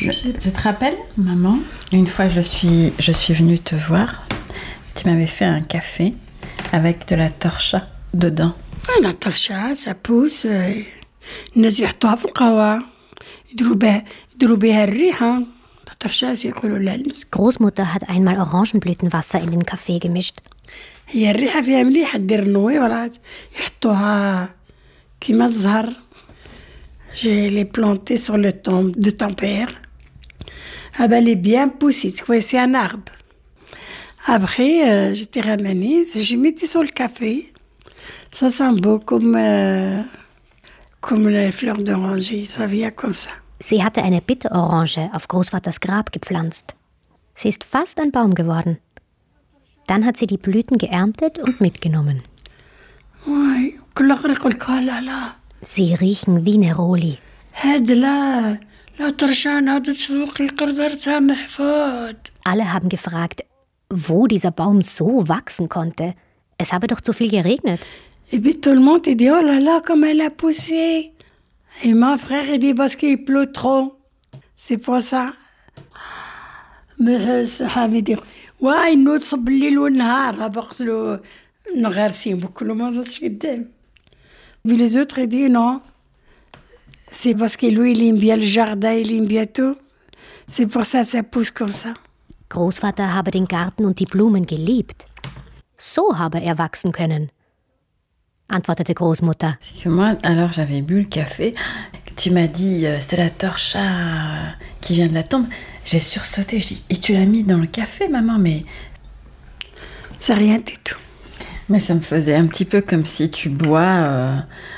Tu te rappelles, maman, une fois je suis venue te voir, tu m'avais fait un café avec de la torcha dedans. La torcha, ça pousse. الناس يحطوها في القهوة يديروا بها الريحة. La torcha, يقولوا لها المسك. Großmutter hat einmal Orangenblütenwasser in den Kaffee gemischt. هي الريحة فيها مليحة دير النويورات يحطوها كيما الزهر. Je l'ai planté sur le tombe de ton père. Ah ben, elle est bien poussée, c'est un arbre. Après, j'étais ramenée, j'ai mis sur le café. Ça sent beau comme les fleurs d'oranger, ça vient comme ça. Sie hatte eine Bitterorange auf Großvaters Grab gepflanzt. Sie ist fast ein Baum geworden. Dann hat sie die Blüten geerntet und mitgenommen. Sie riechen wie Neroli. Alle haben gefragt, wo dieser Baum so wachsen konnte. Es habe doch zu viel geregnet. Et puis tout le monde dit, oh là là, comme elle a poussé. Et mon frère, il dit, parce qu'il pleut trop. C'est pour ça. Mais الصحابي يدير واي نوصب الليل والنهار بغسلوا نغرسين وكل ما نزلش قدام. Mais les autres ils disent non. C'est parce que lui il aime bien le jardin, il aime bien tout. C'est pour ça ça pousse comme ça. Großvater habe den Garten und die Blumen geliebt. So habe er wachsen können, antwortete Großmutter. Que moi, alors j'avais bu le café, tu m'as dit c'est la torcha qui vient de la tombe. J'ai sursauté, je dis et tu l'as mis dans le café, maman, mais C'est rien du tout. Mais ça me faisait un petit peu comme si tu bois